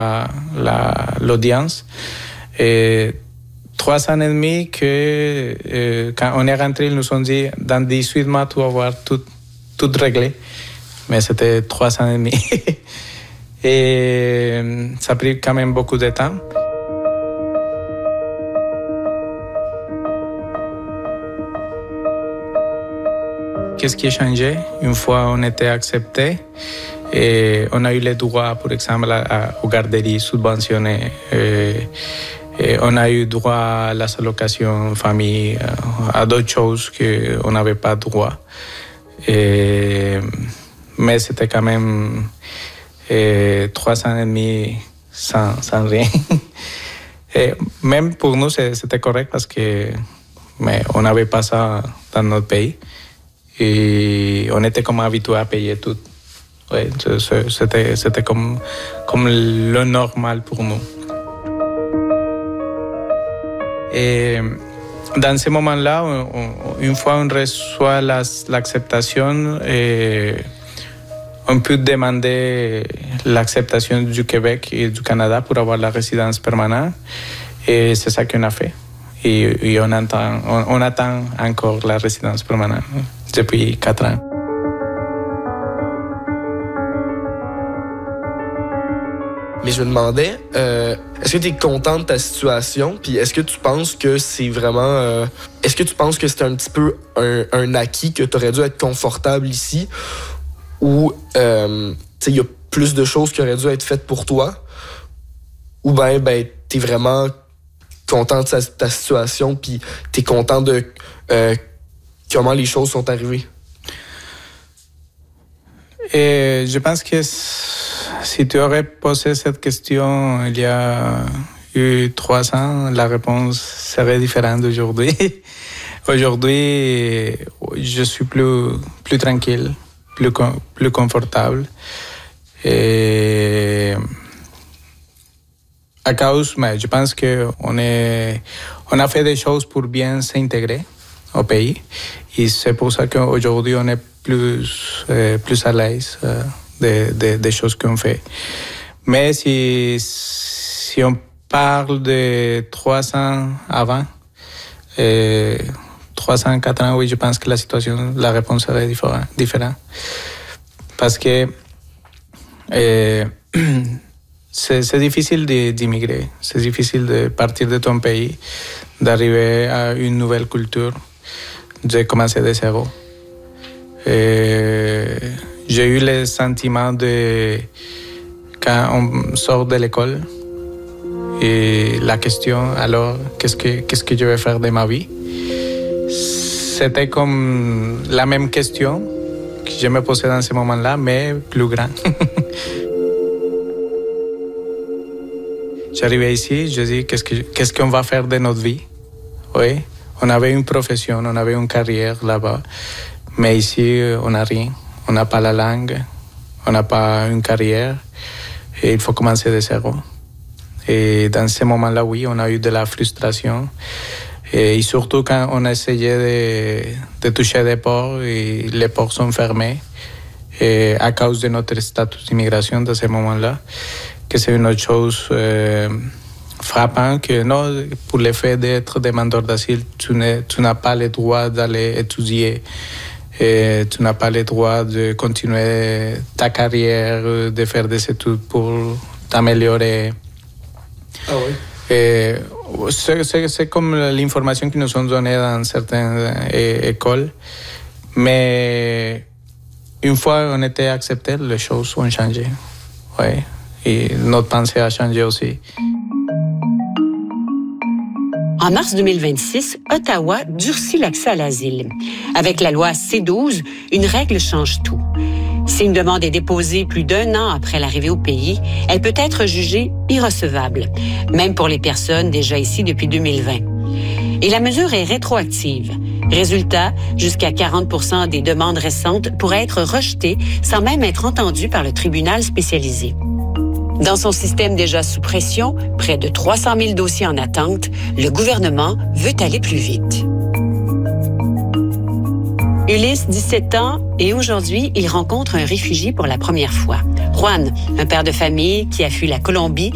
l'audience. Et 3 ans et demi que quand on est rentré, ils nous ont dit dans 18 mois, tu vas avoir tout réglé. Mais c'était 3 ans et demi. Et ça a pris quand même beaucoup de temps. Qu'est-ce qui a changé? Une fois on était accepté et on a eu les droits, par exemple, aux garderies subventionnées. Et on a eu droit à la allocations famille, à d'autres choses qu'on n'avait pas droit. Mais c'était quand même 3 ans et demi sans rien. Et même pour nous, c'était correct parce que on n'avait pas ça dans notre pays. Et on était comme habitués à payer tout. Ouais, c'était comme le normal pour nous. Et dans ce moment-là, une fois on reçoit l'acceptation, on peut demander l'acceptation du Québec et du Canada pour avoir la résidence permanente. Et c'est ça qu'on a fait. Et on attend encore la résidence permanente depuis 4 ans. Mais je me demandais, est-ce que tu es content de ta situation? Puis est-ce que tu penses que c'est vraiment... est-ce que tu penses que c'est un petit peu un acquis, que tu aurais dû être confortable ici? Ou il y a plus de choses qui auraient dû être faites pour toi? Ou bien tu es vraiment content de ta situation puis tu es content de comment les choses sont arrivées? Et je pense que si tu aurais posé cette question il y a eu 3 ans, la réponse serait différente d'aujourd'hui. Aujourd'hui, je suis plus tranquille, plus confortable. Et à cause, je pense qu'on a fait des choses pour bien s'intégrer au pays. Et c'est pour ça qu'aujourd'hui, on est plus à l'aise des choses qu'on fait. Mais si on parle de 3 ans avant, 3 ans, 4 ans, oui, je pense que la réponse serait différente. Parce que c'est difficile d'immigrer, c'est difficile de partir de ton pays, d'arriver à une nouvelle culture, de commencer de zéro. J'ai eu le sentiment quand on sort de l'école et la question, alors, qu'est-ce que je vais faire de ma vie? C'était comme la même question que je me posais dans ce moment-là, mais plus grand. J'arrivais ici, je dis, qu'est-ce qu'on va faire de notre vie? Oui, on avait une profession, on avait une carrière là-bas, mais ici, on n'a rien. On n'a pas la langue, on n'a pas une carrière, et il faut commencer de zéro. Et dans ce moment-là, oui, on a eu de la frustration. Et surtout quand on a essayé de toucher des ports et les ports sont fermés et à cause de notre statut d'immigration dans ce moment-là, que c'est une autre chose frappante que non, pour le fait d'être demandeur d'asile, tu n'as pas le droit d'aller étudier. Et tu n'as pas le droit de continuer ta carrière, de faire des études pour t'améliorer. Ah oui? Et c'est comme l'information qu'ils nous ont donnée dans certaines écoles. Mais une fois on était acceptés, les choses ont changé. Ouais. Et notre pensée a changé aussi. En mars 2026, Ottawa durcit l'accès à l'asile. Avec la loi C-12, une règle change tout. Si une demande est déposée plus d'1 an après l'arrivée au pays, elle peut être jugée irrecevable, même pour les personnes déjà ici depuis 2020. Et la mesure est rétroactive. Résultat, jusqu'à 40% des demandes récentes pourraient être rejetées sans même être entendues par le tribunal spécialisé. Dans son système déjà sous pression, près de 300 000 dossiers en attente, le gouvernement veut aller plus vite. Ulysse, 17 ans, et aujourd'hui, il rencontre un réfugié pour la première fois. Juan, un père de famille qui a fui la Colombie